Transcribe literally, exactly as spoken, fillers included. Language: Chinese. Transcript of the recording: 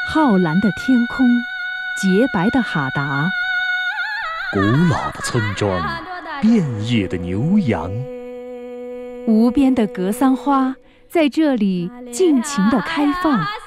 浩蓝的天空，洁白的哈达， 古老的村庄，遍野的牛羊， 无边的格桑花在这里尽情地开放。